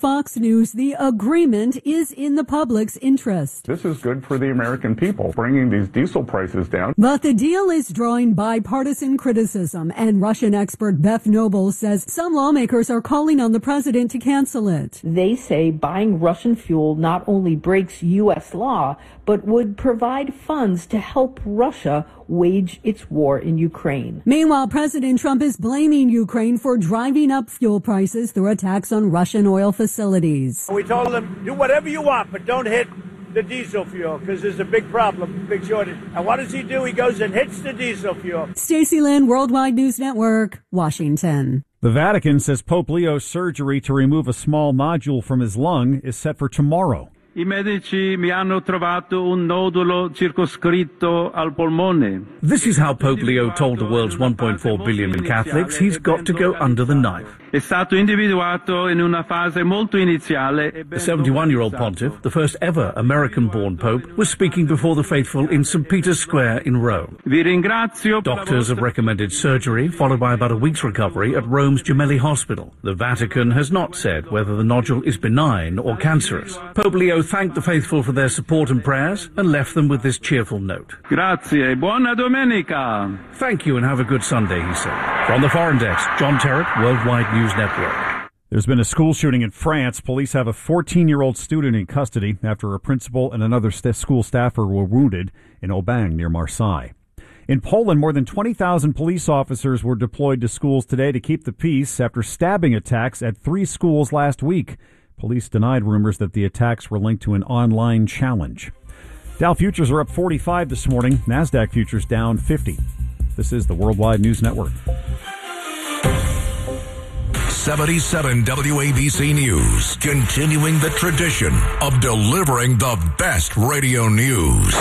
Fox News, the agreement is in the public's interest. This is good for the American people, bringing these diesel prices down. But the deal is drawing bipartisan criticism, and Russian expert Beth Noble says some lawmakers are calling on the president to cancel it. They say buying Russian fuel not only breaks U.S. law, but would provide funds to help Russia wage its war in Ukraine. Meanwhile, President Trump is blaming Ukraine for driving up fuel prices through attacks on Russian oil facilities. We told them, do whatever you want, but don't hit the diesel fuel, because there's a big problem, big shortage. And what does he do? He goes and hits the diesel fuel. Stacey Lynn, Worldwide News Network, Washington. The Vatican says Pope Leo's surgery to remove a small nodule from his lung is set for tomorrow. I medici mi hanno trovato un nodulo circoscritto al polmone. This is how Pope Leo told the world's 1.4 billion Catholics he's got to go under the knife. È stato individuato in una fase molto iniziale. The 71-year-old pontiff, the first ever American-born pope, was speaking before the faithful in St. Peter's Square in Rome. Vi ringrazio. Doctors have recommended surgery, followed by about a week's recovery at Rome's Gemelli Hospital. The Vatican has not said whether the nodule is benign or cancerous. Pope Leo thanked the faithful for their support and prayers and left them with this cheerful note. Grazie, buona domenica. Thank you and have a good Sunday, he said. From the Foreign Desk, John Terrett, Worldwide News Network. There's been a school shooting in France. Police have a 14-year-old student in custody after a principal and another school staffer were wounded in Aubagne near Marseille. In Poland, more than 20,000 police officers were deployed to schools today to keep the peace after stabbing attacks at 3 schools last week. Police denied rumors that the attacks were linked to an online challenge. Dow futures are up 45 this morning. NASDAQ futures down 50. This is the Worldwide News Network. 77 WABC News, continuing the tradition of delivering the best radio news.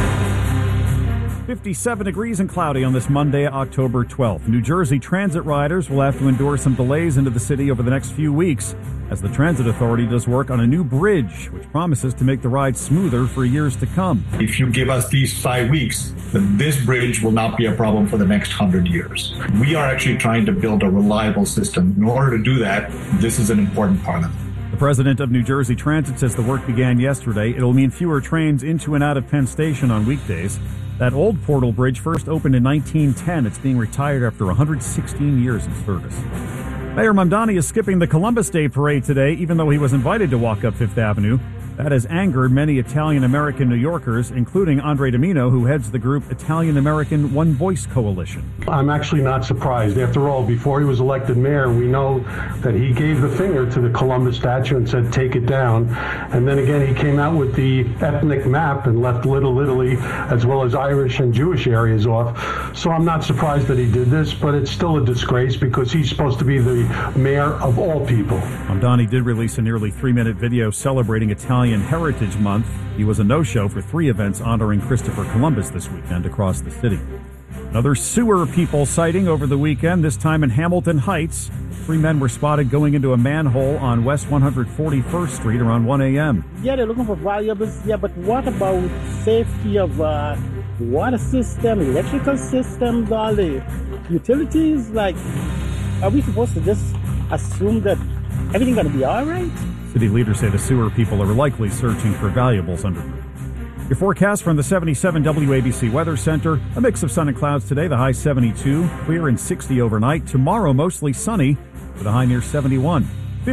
57 degrees and cloudy on this Monday, October 12th. New Jersey transit riders will have to endure some delays into the city over the next few weeks as the Transit Authority does work on a new bridge, which promises to make the ride smoother for years to come. If you give us these 5 weeks, then this bridge will not be a problem for the next 100 years. We are actually trying to build a reliable system. In order to do that, this is an important part of it. The president of New Jersey Transit says the work began yesterday. It'll mean fewer trains into and out of Penn Station on weekdays. That old Portal Bridge first opened in 1910. It's being retired after 116 years in service. Mayor Mamdani is skipping the Columbus Day Parade today, even though he was invited to walk up Fifth Avenue. That has angered many Italian-American New Yorkers, including Andre Domino, who heads the group Italian-American One Voice Coalition. I'm actually not surprised. After all, before he was elected mayor, we know that he gave the finger to the Columbus statue and said, take it down. And then again, he came out with the ethnic map and left Little Italy, as well as Irish and Jewish areas off. So I'm not surprised that he did this, but it's still a disgrace because he's supposed to be the mayor of all people. Mamdani did release a nearly 3-minute video celebrating Italian Heritage Month. He was a no-show for 3 events honoring Christopher Columbus this weekend across the city. Another sewer people sighting over the weekend, this time in Hamilton Heights. 3 men were spotted going into a manhole on West 141st Street around 1 a.m. Yeah, they're looking for valuables. Yeah, but what about safety of water system, electrical systems, all the utilities? Like, are we supposed to just assume that everything's going to be all right? City leaders say the sewer people are likely searching for valuables underground. Your forecast from the 77 WABC Weather Center. A mix of sun and clouds today, the high 72, clear and 60 overnight. Tomorrow, mostly sunny with a high near 71.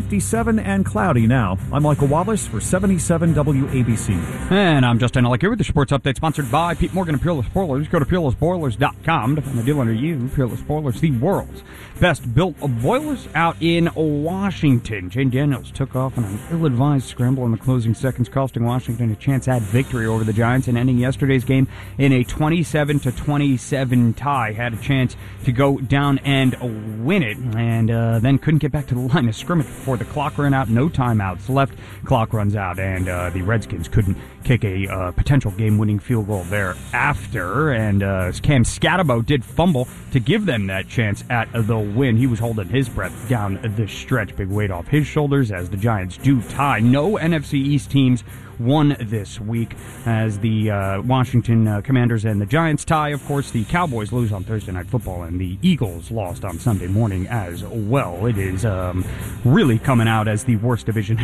57 and cloudy now. I'm Michael Wallace for 77 WABC. And I'm Justin Ellick here with the Sports Update, sponsored by Pete Morgan and Peerless Boilers. Go to peerlessboilers.com to find a dealer near you. Peerless Boilers, the world's best built boilers out in Washington. Jane Daniels took off on an ill-advised scramble in the closing seconds, costing Washington a chance at victory over the Giants and ending yesterday's game in a 27-27 tie. Had a chance to go down and win it, and then couldn't get back to the line of scrimmage before the clock ran out. No timeouts left. Clock runs out, and the Redskins couldn't kick a potential game-winning field goal thereafter. And Cam Scatterbo did fumble to give them that chance at the win. He was holding his breath down the stretch. Big weight off his shoulders as the Giants do tie. No NFC East teams won this week as the Washington Commanders and the Giants tie. Of course, the Cowboys lose on Thursday Night Football, and the Eagles lost on Sunday morning as well. It is really coming out as the worst division